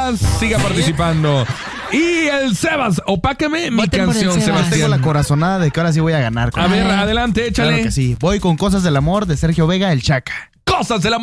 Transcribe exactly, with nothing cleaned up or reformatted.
más. Siga participando. Y el Sebas, opácame mi Voten por el canción, Sebas. Sebastián. Tengo la corazonada de que ahora sí voy a ganar. A ver, adelante, échale. Claro que sí. Voy con Cosas del Amor de Sergio Vega, el Chaca. Cosas del amor.